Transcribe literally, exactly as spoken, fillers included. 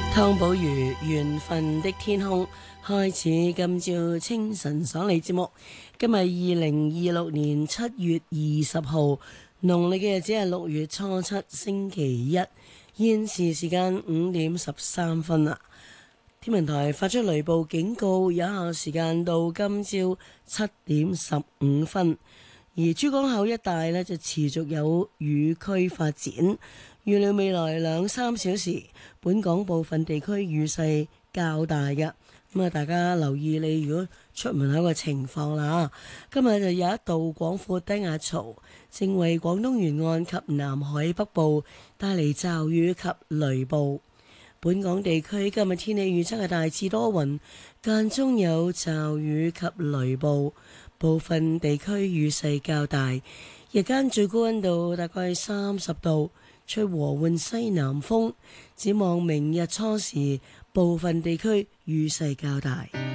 湯寶如緣分的天空開始今朝清晨爽利節目。今日二零二六年七月二十號，農曆嘅日子係六月初七星期一，現時時間五點十三分啦。天文台發出雷暴警告，有效時間到今朝七點十五分。而珠江口一帶呢，就持續有雨區發展，預料未來兩三小時本港部分地區雨勢較大嘅，咁啊大家留意你如果出門口嘅情況啦。今日就有一道廣闊低壓槽正為廣東沿岸及南海北部帶嚟驟雨及雷暴。本港地區今日天氣預測係大致多雲，間中有驟雨及雷暴，部分地區雨勢較大，日間最高溫度大概三十度，吹和緩西南風。展望明日初時，部分地區雨勢較大。